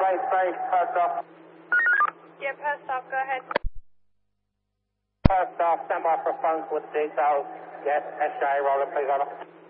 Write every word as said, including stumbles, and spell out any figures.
eight base, post off. Yeah, post off, go ahead. Post off, stand by for a phone call with details. Yes, S J, rolling, please, over.